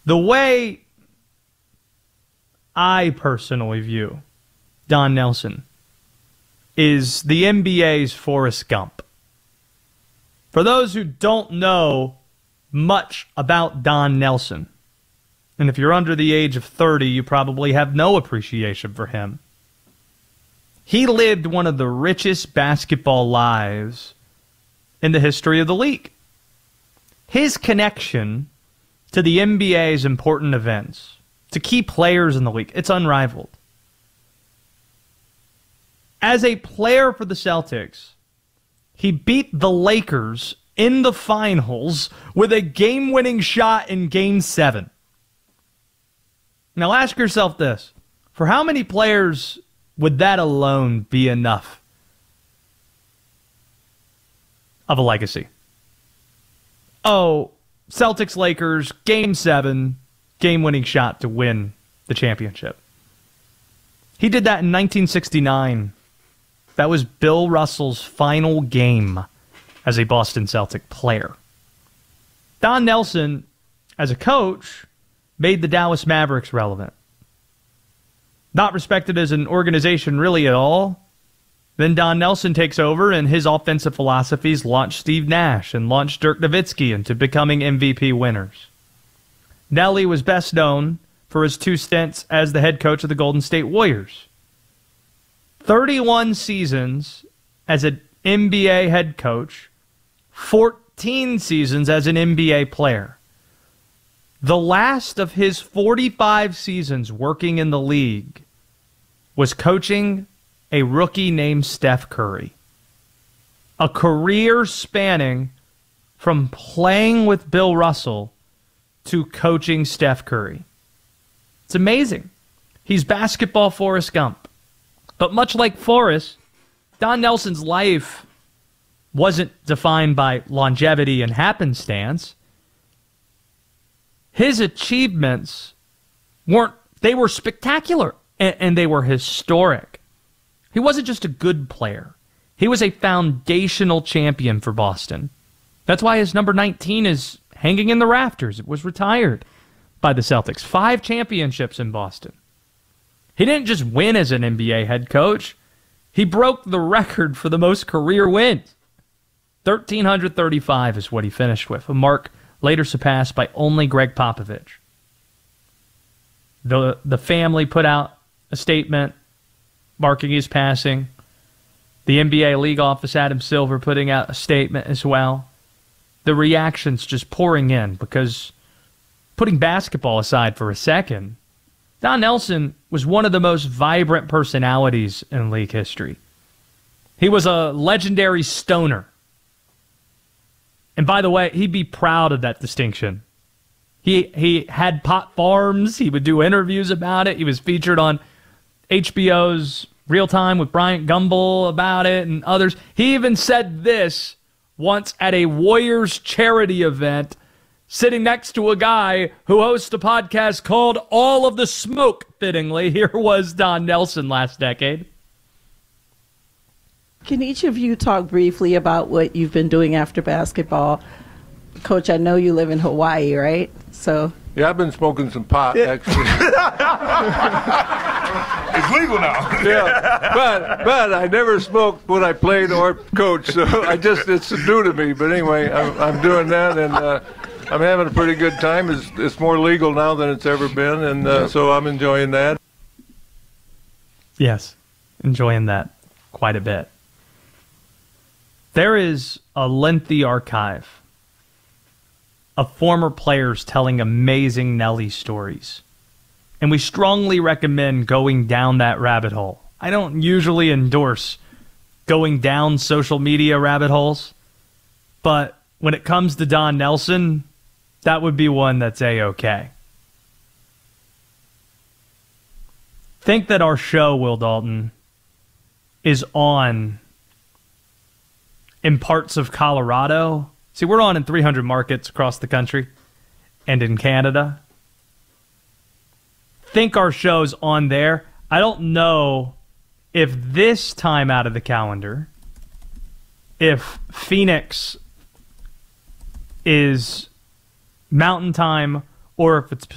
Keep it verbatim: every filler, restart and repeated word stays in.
The way I personally view Don Nelson is the N B A's Forrest Gump. For those who don't know much about Don Nelson, and if you're under the age of thirty, you probably have no appreciation for him. He lived one of the richest basketball lives in the history of the league. His connection to the N B A's important events, to key players in the league, it's unrivaled. As a player for the Celtics, he beat the Lakers in the finals with a game-winning shot in Game seven. Now ask yourself this. For how many players would that alone be enough of a legacy? Oh, Celtics Lakers, Game seven, game-winning shot to win the championship. He did that in nineteen sixty-nine. That was Bill Russell's final game as a Boston Celtic player. Don Nelson, as a coach, made the Dallas Mavericks relevant. Not respected as an organization really at all. Then Don Nelson takes over, and his offensive philosophies launched Steve Nash and launched Dirk Nowitzki into becoming M V P winners. Nelly was best known for his two stints as the head coach of the Golden State Warriors. thirty-one seasons as an N B A head coach, fourteen seasons as an N B A player. The last of his forty-five seasons working in the league was coaching a rookie named Steph Curry. A career spanning from playing with Bill Russell to coaching Steph Curry. It's amazing. He's basketball Forrest Gump. But much like Forrest, Don Nelson's life wasn't defined by longevity and happenstance. His achievements weren't, they were spectacular, and, and they were historic. He wasn't just a good player. He was a foundational champion for Boston. That's why his number nineteen is hanging in the rafters. It was retired by the Celtics. Five championships in Boston. He didn't just win as an N B A head coach. He broke the record for the most career wins. one thousand three hundred thirty-five is what he finished with, a mark later surpassed by only Greg Popovich. The, the family put out a statement marking his passing. The N B A league office, Adam Silver, putting out a statement as well. The reactions just pouring in because, putting basketball aside for a second, Don Nelson was one of the most vibrant personalities in league history. He was a legendary stoner. And by the way, he'd be proud of that distinction. He he had pot farms. He would do interviews about it. He was featured on H B O's Real Time with Bryant Gumbel about it and others. He even said this once at a Warriors charity event, sitting next to a guy who hosts a podcast called All of the Smoke, fittingly. Here was Don Nelson last decade. Can each of you talk briefly about what you've been doing after basketball? Coach, I know you live in Hawaii, right? So yeah, I've been smoking some pot, yeah. actually. It's legal now. Yeah, but but I never smoked when I played or coached, so I just it's new to me. But anyway, I'm, I'm doing that, and uh, I'm having a pretty good time. It's it's more legal now than it's ever been, and uh, so I'm enjoying that. Yes, enjoying that quite a bit. There is a lengthy archive of former players telling amazing Nelly stories. And we strongly recommend going down that rabbit hole. I don't usually endorse going down social media rabbit holes, but when it comes to Don Nelson, that would be one that's A-okay. Think that our show, Will Dalton, is on in parts of Colorado. See, we're on in three hundred markets across the country and in Canada. Think our show's on there. I don't know if this time out of the calendar, if Phoenix is Mountain Time or if it's